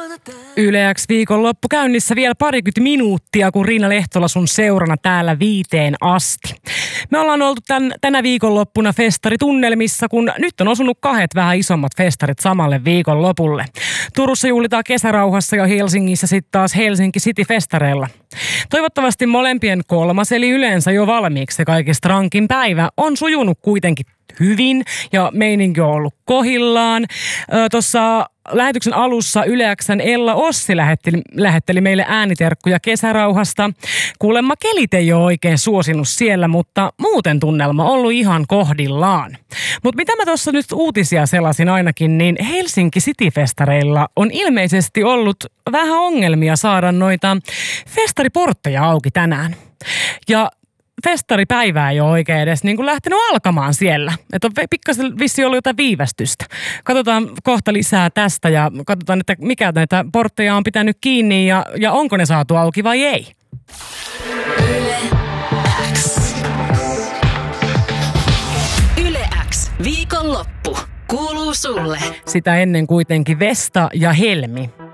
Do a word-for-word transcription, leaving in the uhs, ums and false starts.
Yle X viikonloppu käynnissä vielä parikymmentä minuuttia, kun Riina Lehtola sun seurana täällä viiteen asti. Me ollaan oltu tän, tänä viikonloppuna festaritunnelmissa, kun nyt on osunut kahdet vähän isommat festarit samalle viikonlopulle. Turussa juhlitaan kesärauhassa ja Helsingissä sitten taas Helsinki City-festareilla. Toivottavasti molempien kolmas, eli yleensä jo valmiiksi se kaikista rankin päivä, on sujunut kuitenkin hyvin ja meininki on ollut kohillaan. Tuossa lähetyksen alussa Yle X:n Ella Ossi lähetteli, lähetteli meille ääniterkkuja kesärauhasta. Kuulemma kelit ei ole oikein suosinut siellä, mutta muuten tunnelma on ollut ihan kohdillaan. Mutta mitä mä tuossa nyt uutisia selasin ainakin, niin Helsinki City-festareilla on ilmeisesti ollut vähän ongelmia saada noita festariportteja auki tänään. Ja festaripäivää ei ole oikein edes niin kuin lähtenyt alkamaan siellä. Että on pikkasen vissiin ollut jotain viivästystä. Katsotaan kohta lisää tästä ja katsotaan, että mikä näitä portteja on pitänyt kiinni ja, ja onko ne saatu auki vai ei. Yle X. Yle X. Viikonloppu. Kuuluu sulle. Sitä ennen kuitenkin Vesta ja Helmi.